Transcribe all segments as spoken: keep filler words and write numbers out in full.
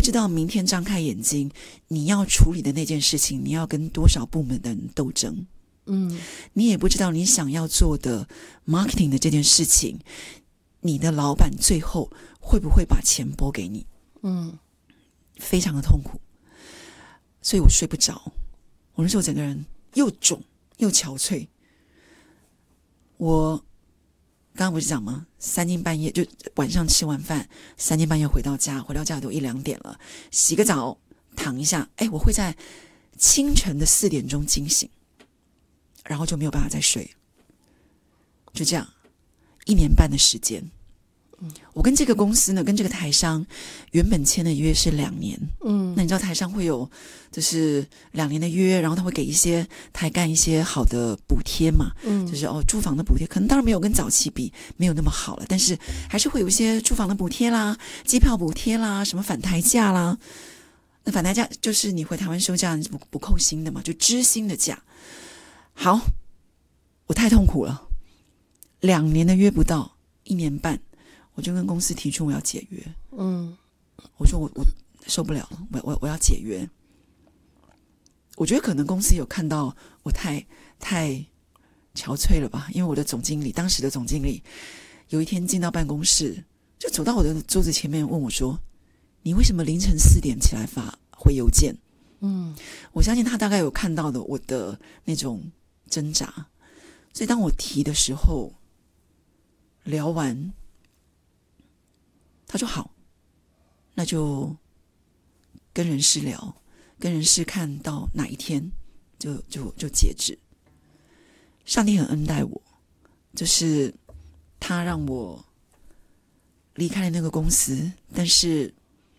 知道明天张开眼睛你要处理的那件事情，你要跟多少部门的人斗争。 嗯， 你也不知道你想要做的 marketing 的这件事情，你的老板最后会不会把钱拨给你。 嗯， 非常的痛苦，所以我睡不着。我那时候整个人又肿又憔悴。我刚刚不是讲吗？三更半夜就晚上吃完饭，三更半夜回到家，回到家都一两点了，洗个澡，躺一下，哎，我会在清晨的四点钟惊醒，然后就没有办法再睡，就这样一年半的时间。我跟这个公司呢，跟这个台商原本签的约是两年。嗯，那你知道台商会有就是两年的约，然后他会给一些台干一些好的补贴嘛。嗯，就是哦住房的补贴，可能当然没有跟早期比没有那么好了，但是还是会有一些住房的补贴啦、机票补贴啦、什么返台假啦。那返台假就是你回台湾休假你是不不扣薪的嘛，就知薪的假。好，我太痛苦了，两年的约不到，一年半。我就跟公司提出我要解约。嗯，我说我我受不了了，我我我要解约。我觉得可能公司有看到我太太憔悴了吧，因为我的总经理，当时的总经理，有一天进到办公室，就走到我的桌子前面问我说：“你为什么凌晨四点起来发回邮件？”嗯，我相信他大概有看到的我的那种挣扎，所以当我提的时候，聊完。他说好，那就跟人事聊，跟人事看到哪一天就就就截止。上帝很恩待我，就是他让我离开了那个公司，但是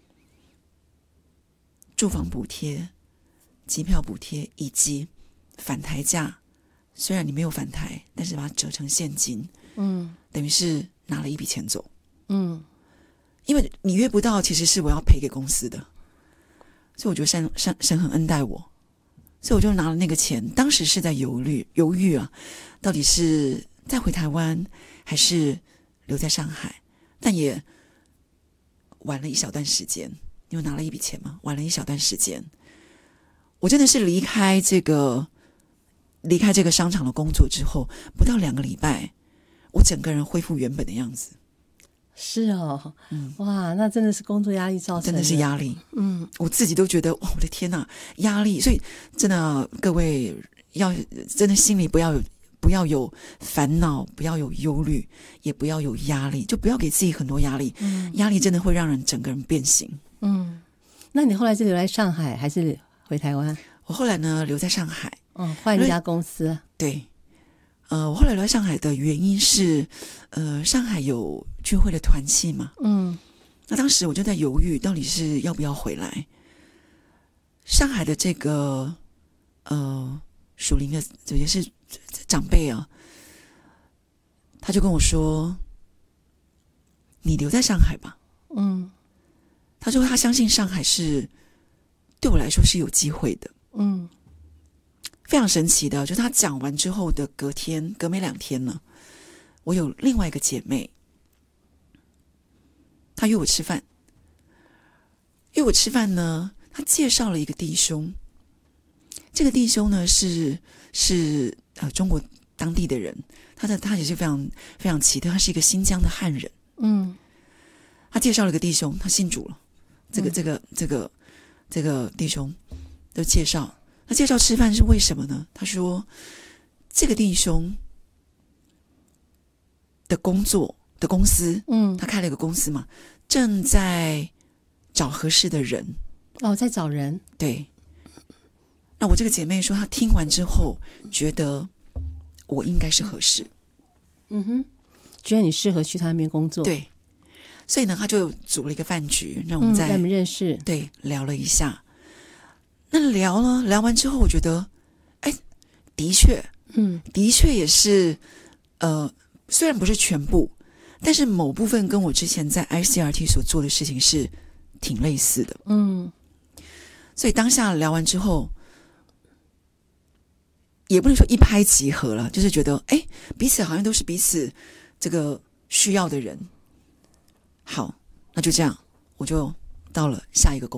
住房补贴、机票补贴以及返台价，虽然你没有返台，但是把它折成现金，嗯，等于是拿了一笔钱走，嗯。因为你约不到，其实是我要赔给公司的，所以我觉得神神神很恩待我，所以我就拿了那个钱。当时是在犹豫犹豫啊，到底是再回台湾还是留在上海？但也晚了一小段时间，因为拿了一笔钱嘛，晚了一小段时间。我真的是离开这个离开这个商场的工作之后，不到两个礼拜，我整个人恢复原本的样子。 是哦，嗯，哇，那真的是工作压力造成的， 真的是压力，嗯，我自己都觉得，哇，我的天哪，压力！所以真的，各位要真的心里不要有不要有烦恼，不要有忧虑，也不要有压力，就不要给自己很多压力，嗯，压力真的会让人整个人变形， 嗯。那你后来是留在上海还是回台湾？ 我后来呢留在上海， 嗯，换一家公司， 对。呃，我后来留在上海的原因是，呃，上海有聚会的团契嘛，嗯，那当时我就在犹豫，到底是要不要回来。上海的这个呃属灵的也是长辈啊，他就跟我说：“你留在上海吧。”嗯，他说他相信上海是对我来说是有机会的，嗯。非常神奇的，就是他讲完之后的隔天，隔没两天呢，我有另外一个姐妹，她约我吃饭。约我吃饭呢，她介绍了一个弟兄。这个弟兄呢是是呃中国当地的人，他的他也是非常非常奇特，他是一个新疆的汉人。嗯，他介绍了一个弟兄，他信主了。这个、嗯、这个这个这个弟兄都介绍。他介绍吃饭是为什么呢？他说这个弟兄的工作的公司，嗯，他开了一个公司嘛，正在找合适的人。 哦，在找人。 对。那我这个姐妹说，她听完之后觉得我应该是合适。 嗯哼，觉得你适合去他那边工作。 对。所以呢，他就组了一个饭局，让我们在、 嗯、让我们认识， 对，聊了一下。那聊了，聊完之后，我觉得，哎，的确，嗯，的确也是，呃，虽然不是全部，但是某部分跟我之前在 I C R T 所做的事情是挺类似的，嗯，所以当下聊完之后，也不能说一拍即合了，就是觉得，哎，彼此好像都是彼此这个需要的人。好，那就这样，我就到了下一个工作。